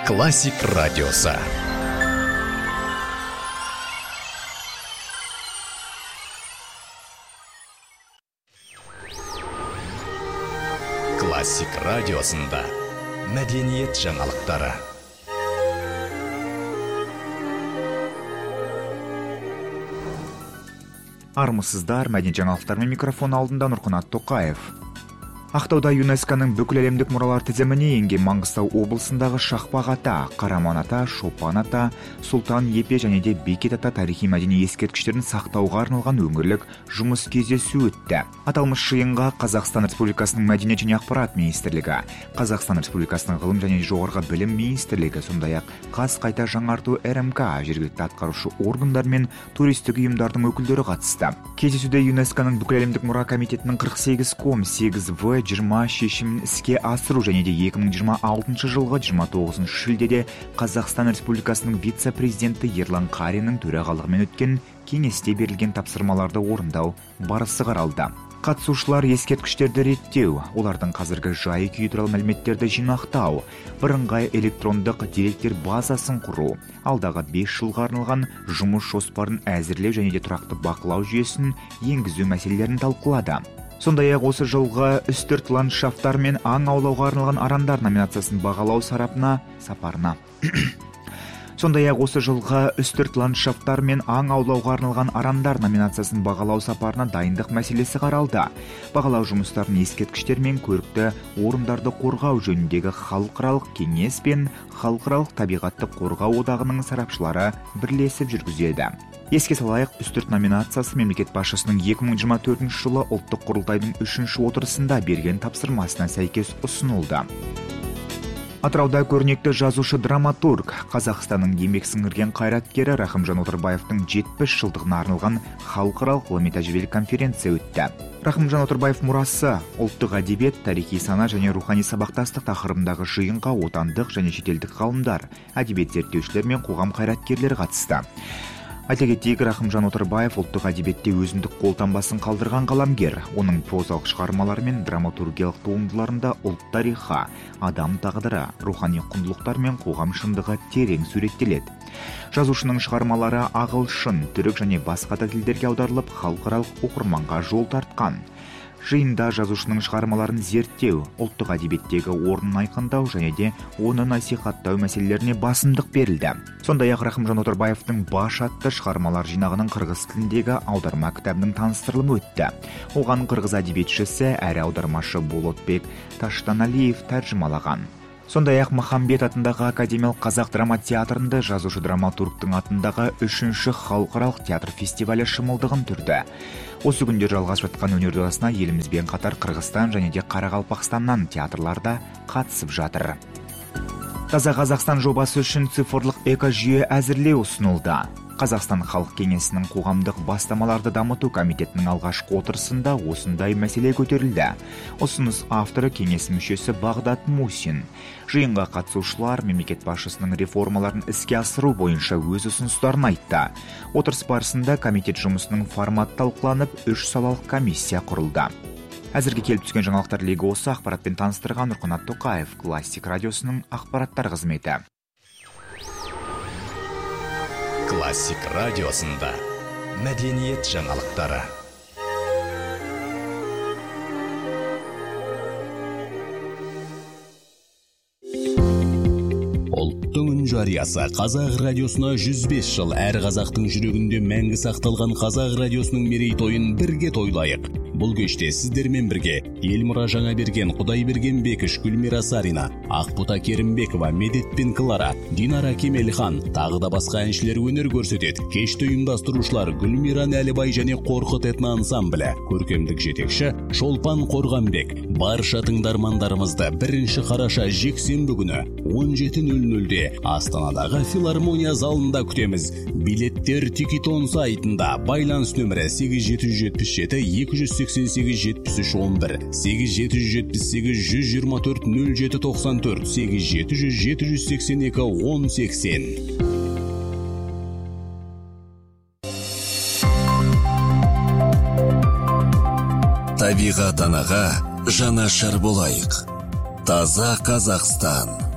Классик радиосы. Классик радиосында мәдениет жаңалықтары. Армысыздар, мәдениет жаңалықтарымен микрофон алдында Нұрқанат Тоқаев. Ақтауда ЮНЕСКО-ның бүкіләлемдік мұралар тізіміне енген Маңғыстау облысындағы Шақпақ ата, Қараман ата, Шопан ата, Сұлтан Епе және де Бекет ата тарихи мәдени ескерткіштерін сақтауға арналған өңірлік жұмыс кездесу өтті. Аталмыш жиынға Қазақстан Республикасының Мәдениет және ақпарат министрлігі, Қазақстан Республикасының ғылым және жоғарғы білім министрлігі, сондай-ақ қаз қайта жаңарту РМК, жергілікті атқарушы органдар мен туристік ұйымдардың өкілдері қатысты. Кездесуде ЮНЕСКО-ның бүкіләлемдік мұра комитетінің 48-8В 20 шешімін іске асыру және де 2026 жылғы 29 шілдеде Қазақстан Республикасының вице-президенті Ерлан Қариннің төрағалығымен өткен кеңесте берілген тапсырмаларды орындау барысы қаралды. Қатысушылар ескерткіштерді реттеу, олардың қазіргі жай-күйі туралы мәліметтерді жинақтау, бірыңғай электрондық деректер базасын құру, алдағы 5 жылға арналған жұмыс жоспарын әзірлеу және де тұрақты бақылау жүйесін енгізу мәселелерін талқылады. Сондай-ақ осы жылғы үстірт ландшафтар мен аң аулауға арналған арандар номинациясын бағалау сапарына. Сондай-ақ осы жылғы үстірт ландшафтар мен аң аулауға арналған арандар номинациясын бағалау сапарына дайындық мәселесі қаралды. Бағалау жұмыстарын ескерткіштер мен көрікті орындарды қорғау жөніндегі халықаралық кеңес пен халықаралық табиғатты қорғау одағының сарапшылары бірлесіп жүргізеді. Еске салайық, үстірт номинациясы мемлекет басшысының 2024 жылы ұлттық құрылтайдың 3-ші отырысында берген тапсырмасына сәйкес ұсынылды. Атырауда көрнекті жазушы драматург, Қазақстанның еңбек сіңірген қайраткері Рахымжан Отарбаевтың 70 жылдығына арналған халықаралық ғылыми-тәжірибелік конференция өтті. Рахымжан Отарбаев мұрасы, ұлттық әдебиет, тарихи сана және рухани сабақтастық тақырыбындағы жиынға отандық және шетелдік ғалымдар, әдебиет зерттеушілер мен қоғам қайраткерлері қатысты. Айта кетейік, Рахымжан Отарбаев ұлттық әдебиетте өзіндік қолтаңбасын қалдырған қаламгер. Оның прозалық шығармалары мен драматургиялық туындыларында ұлт тарихы, адам тағдыры, рухани құндылықтар мен қоғам шындығы терең суреттеледі. Жазушының шығармалары ағылшын, түрік және басқа да тілдерге аударылып, халықаралық оқырманға жол тартқан. Жиында жазушының шығармаларын зерттеу, ұлттық әдебиеттегі орнын айқындау және де оны насихаттау мәселелеріне басымдық берілді. Сондай-ақ Рахымжан Отарбаевтың Баш атты шығармалар жинағының қырғыз тіліндегі аударма кітабының таныстырылымы өтті. Оған қырғыз әдебиетшісі әрі аудармашы Болотбек Таштаналиев тәржімалаған. Сондай-ақ Махамбет атындағы Академиялық қазақ драма театрында жазушы драматургтың атындағы 3-ші халықаралық театр фестивалі шымылдығын түрді. Осы күндер жалғасып жатқан өнер додасына елімізбен қатар Қырғызстан және де Қарақалпақстаннан театрларда қатысып жатыр. Таза Қазақстан жобасы үшін цифрлық экожүйе әзірлеу ұсынылды. Қазақстан халық кеңесінің қоғамдық бастамаларды дамыту комитетінің алғашқы отырысында осындай мәселе көтерілді. Ұсыныс авторы кеңес мүшесі Бағдат Мусин. Жиынға қатысушылар мемлекет басшысының реформаларын іске асыру бойынша өз ұсыныстарын айтты. Отырыс барысында комитет жұмысының форматы талқыланып, 3 салалық комиссия құрылды. Әзірге келіп түскен жаңалықтар легі осы. Ақпаратпен таныстырған Нұрқанат Тоқаев, Классик радиосының ақпараттар қызметі. Классик радиосында мәдениет жаңалықтары. Ұлттың үн жариясы Қазақ радиосына 105 жыл, әр қазақтың жүрегінде мәңгі сақталған Қазақ радиосының мерейтойын бірге тойлайық. Бұл кеште сіздермен бірге Елмұра Жаңаберген, Құдайберген Бекіш, Гүлмира Сарина, Ақбота Керімбекова, Медетпен Клара, Динара Кемелхан, тағы да басқа әншілер өнер көрсетеді. Кешті ұйымдастырушылар Гүлмира Нәлібай және Қорқыт этно ансамблі, көркемдік жетекші Шолпан Қорғанбек. Барша тыңдармандарымызды 1 қараша жексенбі күні 17:00-де Астанадағы филармония залында күтеміз. Билеттер Тикетон сайтында. Байланыс нөмірі 8777 288 7311, 8778 124 0794, 8700 782 1080. Табиғат анаға жанашыр болайық. Таза Қазақстан.